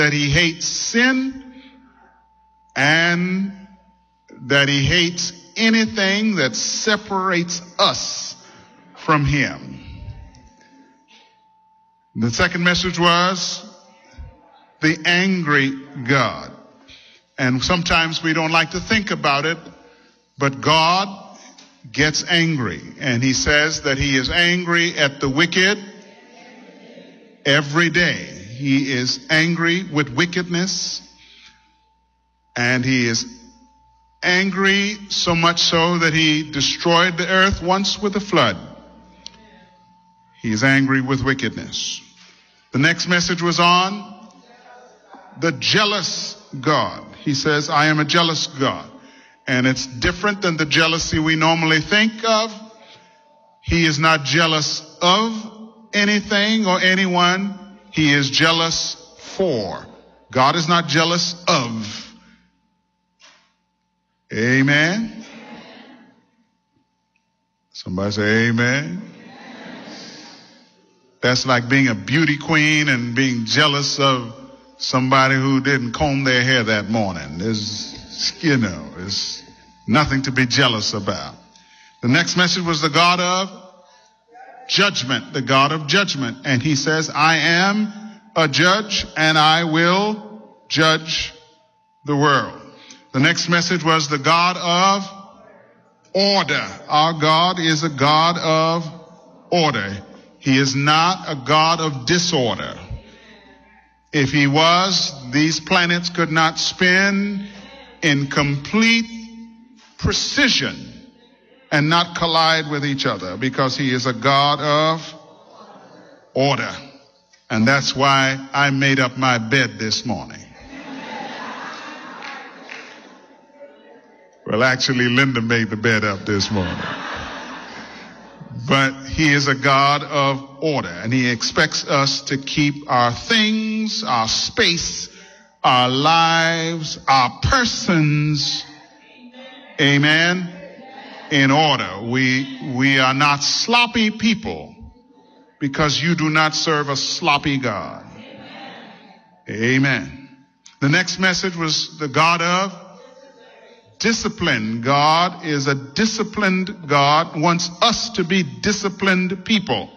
that he hates sin and that he hates anything that separates us from him. The second message was the angry God. And sometimes we don't like to think about it, but God gets angry. And he says that he is angry at the wicked every day. He is angry with wickedness, and he is angry so much so that he destroyed the earth once with a flood. He is angry with wickedness. The next message was on the jealous God. He says, I am a jealous God. And it's different than the jealousy we normally think of. He is not jealous of anything or anyone. He is jealous for. God is not jealous of. Amen. Somebody say amen. That's like being a beauty queen and being jealous of somebody who didn't comb their hair that morning. There's nothing to be jealous about. The next message was the God of judgment, the God of judgment. And he says, I am a judge and I will judge the world. The next message was the God of order. Our God is a God of order. He is not a God of disorder. If he was, these planets could not spin in complete precision and not collide with each other, because he is a God of order. And that's why I made up my bed this morning. Well, actually, Linda made the bed up this morning. But he is a God of order, and he expects us to keep our things, our space, our lives, our persons, amen, in order. We are not sloppy people, because you do not serve a sloppy God. Amen. The next message was the God of discipline. God is a disciplined God, wants us to be disciplined people.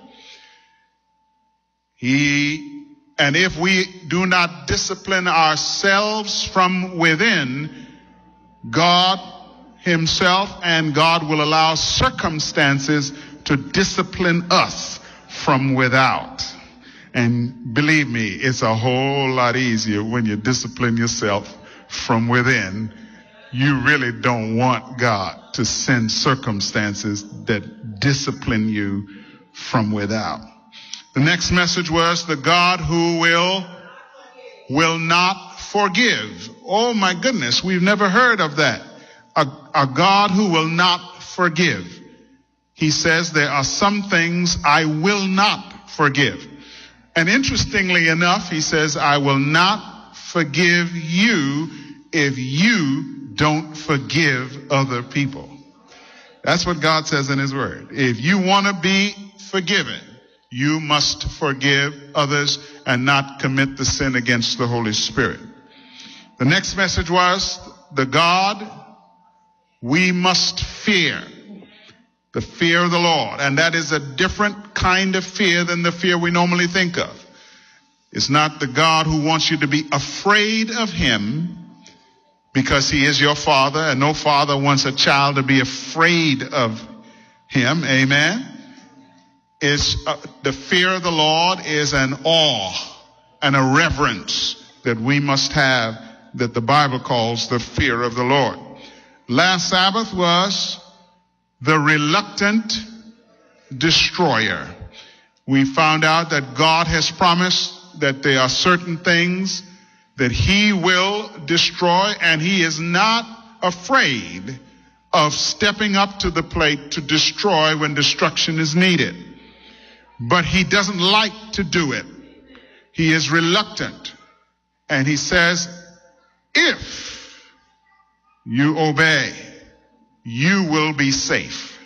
And if we do not discipline ourselves from within, God himself and God will allow circumstances to discipline us from without. And believe me, it's a whole lot easier when you discipline yourself from within. You really don't want God to send circumstances that discipline you from without. The next message was the God who will not forgive. Oh my goodness, we've never heard of that. A God who will not forgive. He says there are some things I will not forgive. And interestingly enough, he says, I will not forgive you if you don't forgive other people. That's what God says in his word. If you want to be forgiven, you must forgive others and not commit the sin against the Holy Spirit. The next message was the God we must fear. The fear of the Lord. And that is a different kind of fear than the fear we normally think of. It's not the God who wants you to be afraid of him, because he is your father, and no father wants a child to be afraid of him. Amen. The fear of the Lord is an awe and a reverence that we must have, that the Bible calls the fear of the Lord. Last Sabbath was the reluctant destroyer. We found out that God has promised that there are certain things that he will destroy, and he is not afraid of stepping up to the plate to destroy when destruction is needed. But he doesn't like to do it. He is reluctant. And he says, if you obey, you will be safe.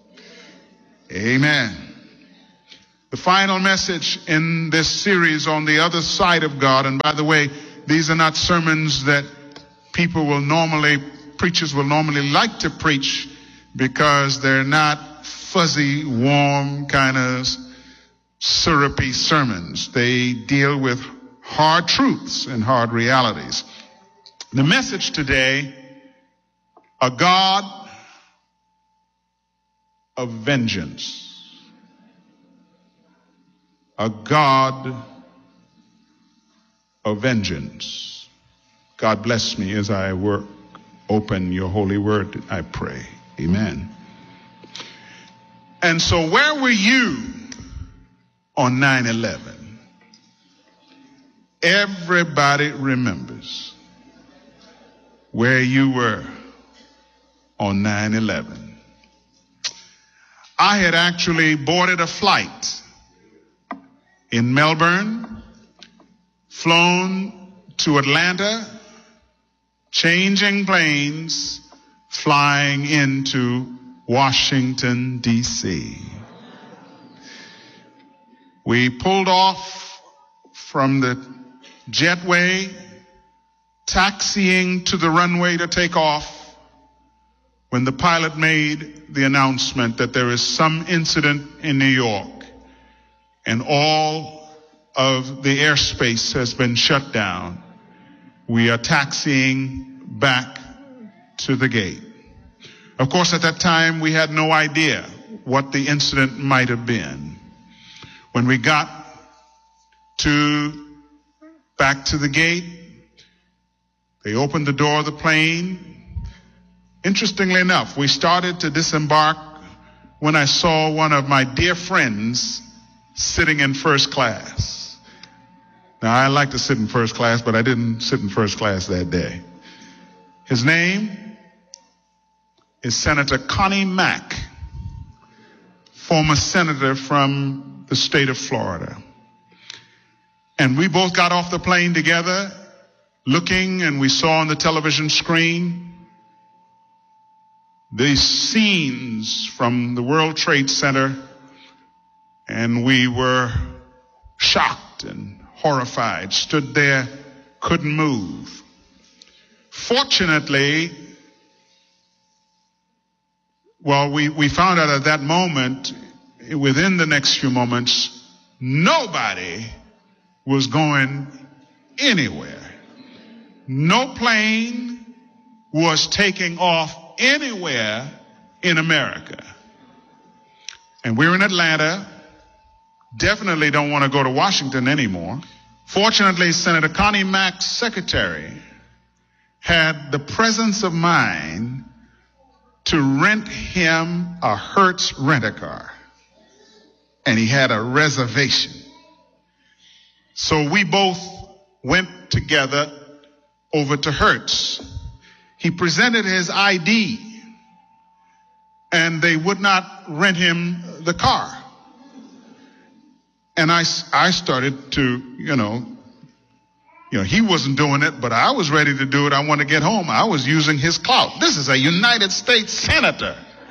Amen. The final message in this series on the other side of God, and by the way, These are not sermons that preachers will normally like to preach, because they're not fuzzy, warm, kind of syrupy sermons. They deal with hard truths and hard realities. The message today: a God of vengeance. A God of vengeance. God bless me as I open your holy word, I pray. Amen. And so, where were you on 9/11? Everybody remembers where you were on 9/11. I had actually boarded a flight in Melbourne, flown to Atlanta, changing planes, flying into Washington, D.C. We pulled off from the jetway, taxiing to the runway to take off, when the pilot made the announcement that there is some incident in New York and all of the airspace has been shut down. We are taxiing back to the gate. Of course, at that time, we had no idea what the incident might have been. When we got back to the gate, they opened the door of the plane. Interestingly enough, we started to disembark when I saw one of my dear friends sitting in first class. Now, I like to sit in first class, but I didn't sit in first class that day. His name is Senator Connie Mack, former senator from the state of Florida. And we both got off the plane together, looking, and we saw on the television screen these scenes from the World Trade Center, and we were shocked and horrified, stood there, couldn't move. Fortunately, we found out at that moment, within the next few moments, nobody was going anywhere. No plane was taking off anywhere in America. And we're in Atlanta. Definitely don't want to go to Washington anymore. Fortunately, Senator Connie Mack's secretary had the presence of mind to rent him a Hertz rent-a-car. And he had a reservation. So we both went together over to Hertz. He presented his ID, and they would not rent him the car. And I started to, he wasn't doing it, but I was ready to do it. I wanted to get home. I was using his clout. This is a United States senator.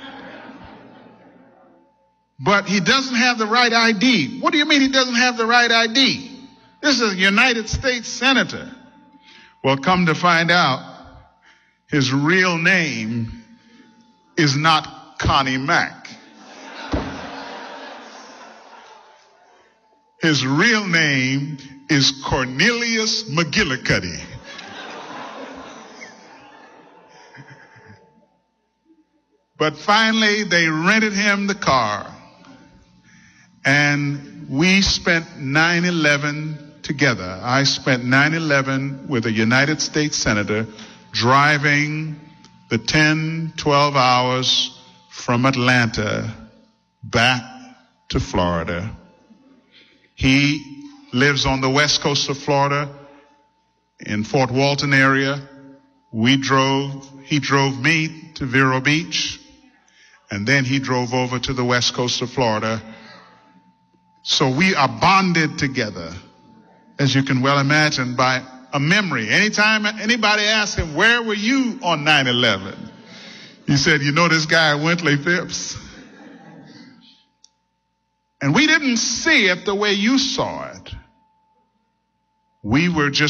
But he doesn't have the right ID. What do you mean he doesn't have the right ID? This is a United States senator. Well, come to find out, his real name is not Connie Mack. His real name is Cornelius McGillicuddy. But finally, they rented him the car, and we spent 9/11 together. I spent 9/11 with a United States senator, driving the 10, 12 hours from Atlanta back to Florida. He lives on the west coast of Florida in Fort Walton area. He drove me to Vero Beach, and then he drove over to the west coast of Florida. So we are bonded together, as you can well imagine, by a memory. Anytime anybody asks him, where were you on 9/11? He said, this guy, Wintley Phipps. And we didn't see it the way you saw it. We were just